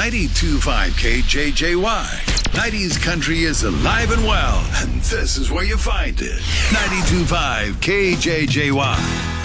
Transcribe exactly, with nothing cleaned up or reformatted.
ninety-two point five K J J Y. nineties country is alive and well, and this is where you find it. ninety-two point five K J J Y.